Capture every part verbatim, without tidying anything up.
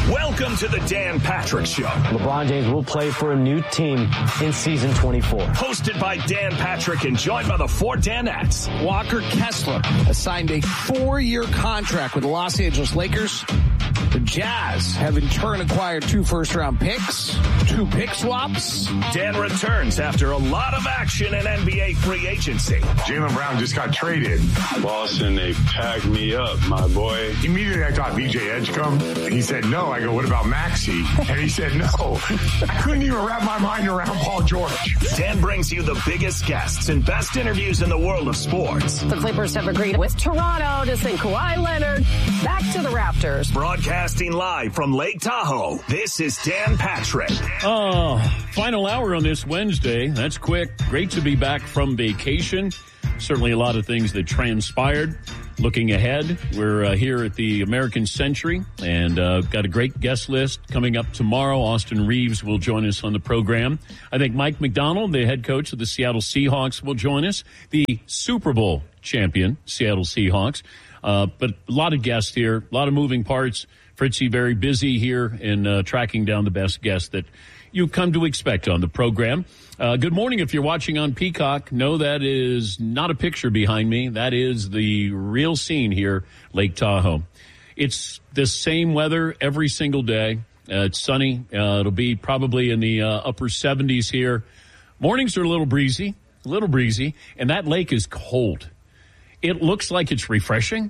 Welcome to the Dan Patrick Show. LeBron James will play for a new team in season twenty-four. Hosted by Dan Patrick and joined by the four Danettes. Walker Kessler assigned a four-year contract with the Los Angeles Lakers. The Jazz have in turn acquired two first-round picks, two pick swaps. Dan returns after a lot of action in N B A free agency. Jaylen Brown just got traded. Boston, they packed me up, my boy. Immediately I thought V J Edgecombe. He said no. I go, what about Maxey? And he said no. I couldn't even wrap my mind around Paul George. Dan brings you the biggest guests and best interviews in the world of sports. The Clippers have agreed with Toronto to send Kawhi Leonard back to the Raptors. Broadcasting live from Lake Tahoe, this is Dan Patrick. Oh, final hour on this Wednesday. That's quick. Great to be back from vacation. Certainly a lot of things that transpired. Looking ahead, we're uh, here at the American Century and uh, got a great guest list coming up tomorrow. Austin Reeves will join us on the program. I think Mike Macdonald, the head coach of the Seattle Seahawks, will join us. The Super Bowl champion, Seattle Seahawks. Uh, but a lot of guests here, a lot of moving parts. Fritzy very busy here in uh, tracking down the best guests that you've come to expect on the program. Uh, good morning. If you're watching on Peacock, no, that is not a picture behind me. That is the real scene here, Lake Tahoe. It's the same weather every single day. Uh, it's sunny. Uh, it'll be probably in the uh, upper seventies here. Mornings are a little breezy, a little breezy, and that lake is cold. It looks like it's refreshing.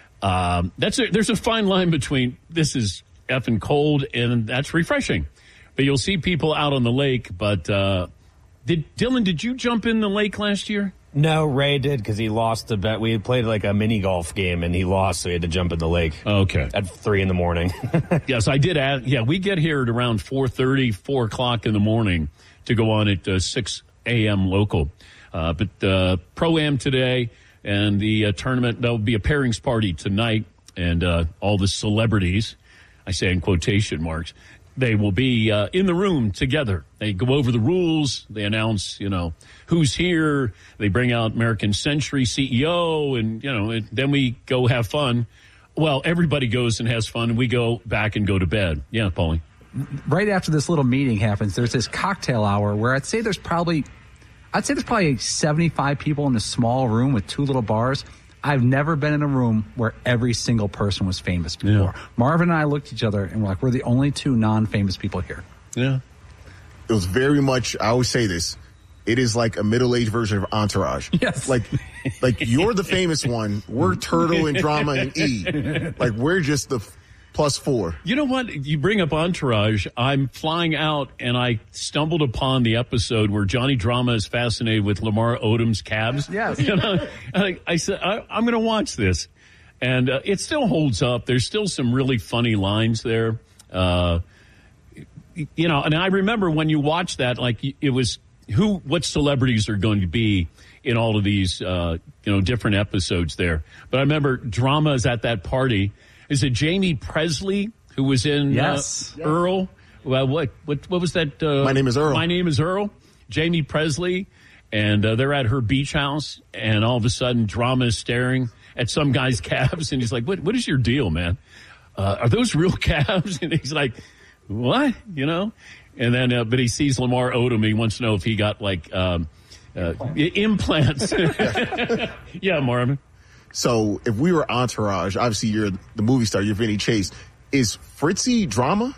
Um, that's a, there's a fine line between this is effing cold and that's refreshing. But you'll see people out on the lake. But uh, did Dylan, did you jump in the lake last year? No, Ray did because he lost the bet. We had played like a mini golf game and he lost, so he had to jump in the lake. Okay. At three in the morning. Yes, I did. Add, yeah, we get here at around four thirty, four o'clock in the morning to go on at uh, six a.m. local. Uh, but uh, Pro-Am today and the uh, tournament, there'll be a pairings party tonight. And uh, all the celebrities, I say in quotation marks, they will be uh, in the room together. They go over the rules. They announce, you know, who's here. They bring out American Century C E O, and, you know, it, then we go have fun. Well, everybody goes and has fun, and we go back and go to bed. Yeah, Paulie. Right after this little meeting happens, there's this cocktail hour where I'd say there's probably, I'd say there's probably seventy-five people in this small room with two little bars. I've never been in a room where every single person was famous before. Yeah. Marvin and I looked at each other and we're like, we're the only two non-famous people here. Yeah. It was very much, I always say this, it is like a middle-aged version of Entourage. Yes. Like, like you're the famous one. We're Turtle and Drama and E. Like, we're just the f- plus four. You know what? You bring up Entourage. I'm flying out, and I stumbled upon the episode where Johnny Drama is fascinated with Lamar Odom's calves. Yes. You know, I, I said, I, I'm going to watch this. And uh, it still holds up. There's still some really funny lines there. Uh, you know, and I remember when you watch that, like, it was who, what celebrities are going to be in all of these, uh, you know, different episodes there. But I remember Drama is at that party. Is it Jamie Presley who was in yes. uh, Earl? Well, what what what was that? Uh, My Name is Earl. My Name is Earl. Jamie Presley, and uh, they're at her beach house, and all of a sudden, Drama is staring at some guy's calves, and he's like, "What what is your deal, man? Uh, are those real calves?" And he's like, "What?" You know. And then, uh, but he sees Lamar Odom. He wants to know if he got like um, uh, implants. Yeah, Marvin. So if we were Entourage, obviously you're the movie star, you're Vinny Chase. Is Fritzy Drama?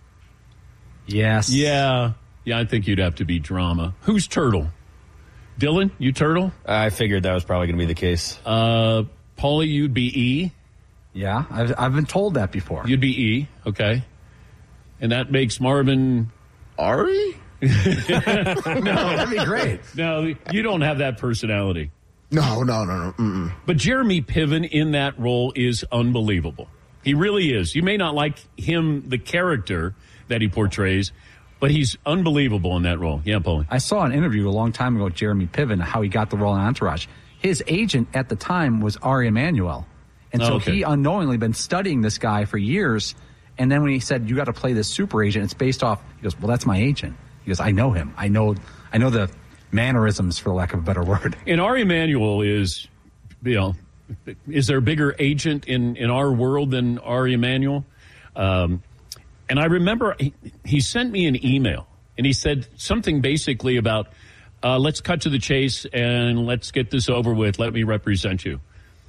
Yes. Yeah. Yeah, I think you'd have to be Drama. Who's Turtle? Dylan, you Turtle? I figured that was probably going to be the case. Uh, Paulie, you'd be E? Yeah, I've, I've been told that before. You'd be E, okay. And that makes Marvin... Ari? No, that'd be great. No, you don't have that personality. No, no, no, no. Mm-mm. But Jeremy Piven in that role is unbelievable. He really is. You may not like him, the character that he portrays, but he's unbelievable in that role. Yeah, Paulie. I saw an interview a long time ago with Jeremy Piven, how he got the role in Entourage. His agent at the time was Ari Emanuel. And so oh, okay. he unknowingly been studying this guy for years. And then when he said, you got to play this super agent, it's based off, he goes, well, that's my agent. He goes, I know him. I know, I know the mannerisms, for lack of a better word. And Ari Emanuel is, you know, is there a bigger agent in, in our world than Ari Emanuel? Um, And I remember he, he sent me an email, and he said something basically about, uh, let's cut to the chase and let's get this over with. Let me represent you.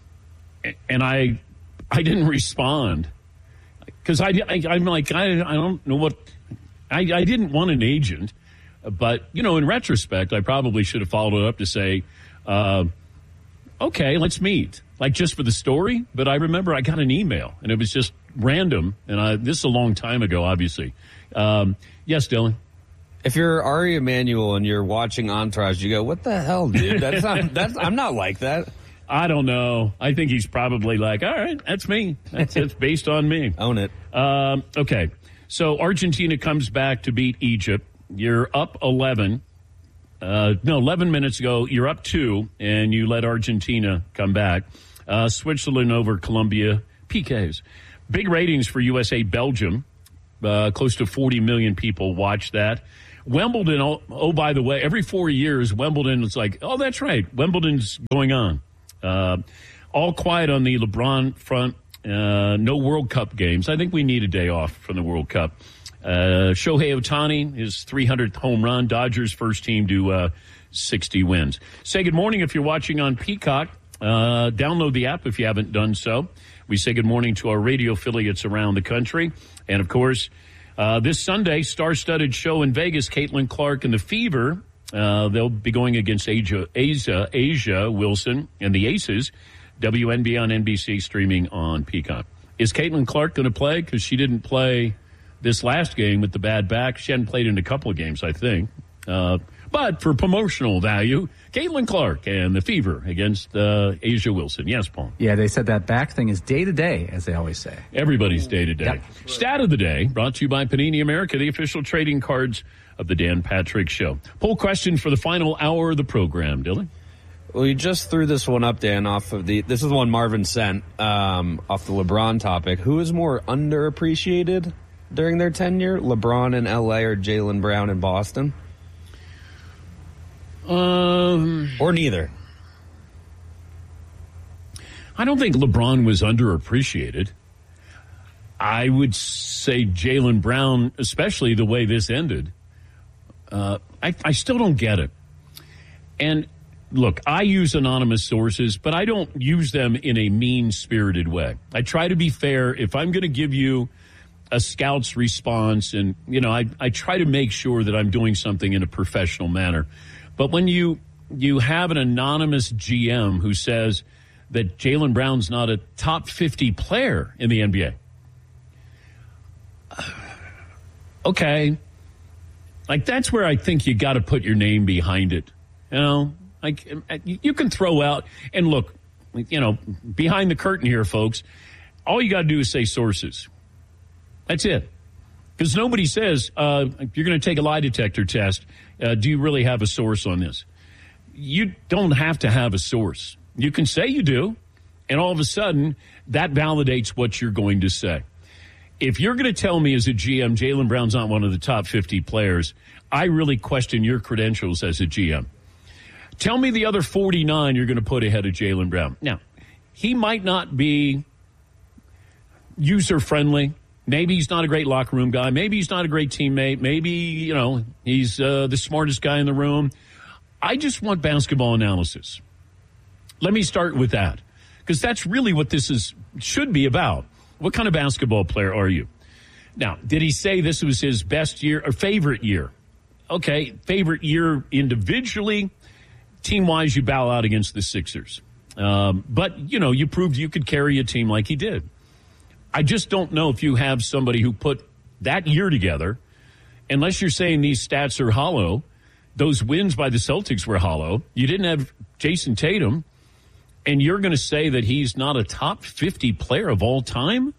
And I I didn't respond because I, I, I'm like, I, I don't know what, I, I didn't want an agent. But, you know, in retrospect, I probably should have followed it up to say, uh, okay, let's meet. Like just for the story. But I remember I got an email, and it was just random. And I, this is a long time ago, obviously. Um, yes, Dylan? If you're Ari Emanuel and you're watching Entourage, you go, what the hell, dude? That's not, that's, I'm not like that. I don't know. I think he's probably like, all right, that's me. That's it's based on me. Own it. Um, okay. So Argentina comes back to beat Egypt. You're up eleven. Uh, no, eleven minutes ago, you're up two, and you let Argentina come back. Uh, Switzerland over Colombia, P Ks. Big ratings for U S A Belgium. Uh, close to forty million people watch that. Wimbledon, oh, oh, by the way, every four years, Wimbledon is like, oh, that's right, Wimbledon's going on. Uh, all quiet on the LeBron front. Uh, no World Cup games. I think we need a day off from the World Cup. Uh, Shohei Ohtani, his three hundredth home run. Dodgers first team to uh, sixty wins. Say good morning if you're watching on Peacock. Uh, download the app if you haven't done so. We say good morning to our radio affiliates around the country. And, of course, uh, this Sunday, star-studded show in Vegas, Caitlin Clark and the Fever. Uh, they'll be going against Asia, Asia, Asia Wilson and the Aces. W N B A on N B C, streaming on Peacock. Is Caitlin Clark going to play? Because she didn't play this last game with the bad back. She hadn't played in a couple of games, I think. Uh, but for promotional value, Caitlin Clark and the Fever against uh, Asia Wilson. Yes, Paul? Yeah, they said that back thing is day-to-day, as they always say. Everybody's day-to-day. Yep. Stat of the day, brought to you by Panini America, the official trading cards of the Dan Patrick Show. Poll question for the final hour of the program, Dylan. Well, you just threw this one up, Dan, off of the, this is the one Marvin sent, um, off the LeBron topic. Who is more underappreciated during their tenure, LeBron in L A or Jaylen Brown in Boston? Um, or neither. I don't think LeBron was underappreciated. I would say Jaylen Brown, especially the way this ended. Uh, I, I still don't get it. And look, I use anonymous sources, but I don't use them in a mean-spirited way. I try to be fair. If I'm going to give you a scout's response, and, you know, I, I try to make sure that I'm doing something in a professional manner. But when you you have an anonymous G M who says that Jaylen Brown's not a top fifty player in the N B A, okay, like that's where I think you got to put your name behind it. You know, like you can throw out, and look, you know, behind the curtain here, folks, all you got to do is say sources. That's it. Because nobody says, uh, you're going to take a lie detector test. Uh, do you really have a source on this? You don't have to have a source. You can say you do, and all of a sudden, that validates what you're going to say. If you're going to tell me as a G M, Jaylen Brown's not one of the top fifty players, I really question your credentials as a G M. Tell me the other forty-nine you're going to put ahead of Jaylen Brown. Now, he might not be user-friendly. Maybe he's not a great locker room guy. Maybe he's not a great teammate. Maybe, you know, he's uh, the smartest guy in the room. I just want basketball analysis. Let me start with that, because that's really what this is should be about. What kind of basketball player are you? Now, did he say this was his best year or favorite year? Okay, favorite year individually. Team-wise, you bow out against the Sixers. Um, but, you know, you proved you could carry a team like he did. I just don't know if you have somebody who put that year together, unless you're saying these stats are hollow. Those wins by the Celtics were hollow. You didn't have Jason Tatum, and you're going to say that he's not a top fifty player of all time?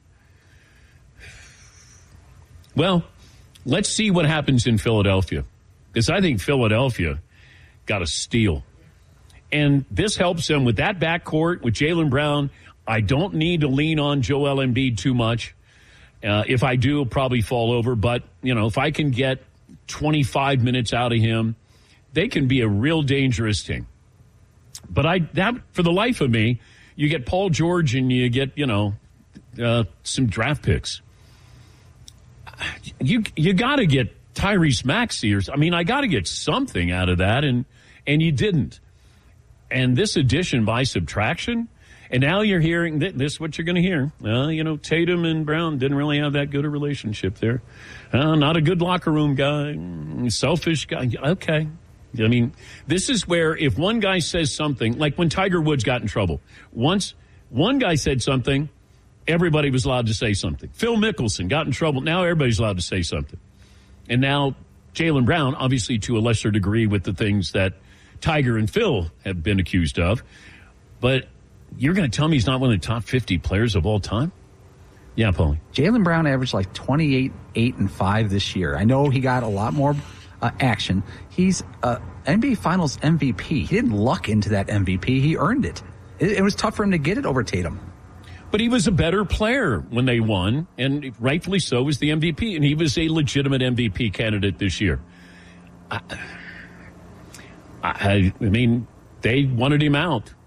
Well, let's see what happens in Philadelphia, because I think Philadelphia got a steal. And this helps them with that backcourt, with Jaylen Brown. I don't need to lean on Joel Embiid too much. Uh, if I do, I'll probably fall over. But, you know, if I can get twenty-five minutes out of him, they can be a real dangerous team. But I, that for the life of me, you get Paul George and you get, you know, uh, some draft picks. you you got to get Tyrese Maxey, or I mean, I got to get something out of that, and and you didn't. And this addition by subtraction, and now you're hearing th- this. Is what you're going to hear? Well, you know, Tatum and Brown didn't really have that good a relationship there. Uh, not a good locker room guy, selfish guy. Okay, I mean, this is where if one guy says something, like when Tiger Woods got in trouble, once one guy said something, everybody was allowed to say something. Phil Mickelson got in trouble. Now everybody's allowed to say something. And now Jaylen Brown, obviously to a lesser degree with the things that Tiger and Phil have been accused of. But you're going to tell me he's not one of the top fifty players of all time? Yeah, Paulie. Jaylen Brown averaged like twenty-eight, eight, and five this year. I know he got a lot more uh, action. He's uh, N B A Finals M V P. He didn't luck into that M V P. He earned it. It, it was tough for him to get it over Tatum. But he was a better player when they won, and rightfully so was the M V P, and he was a legitimate M V P candidate this year. I, I, I mean, they wanted him out.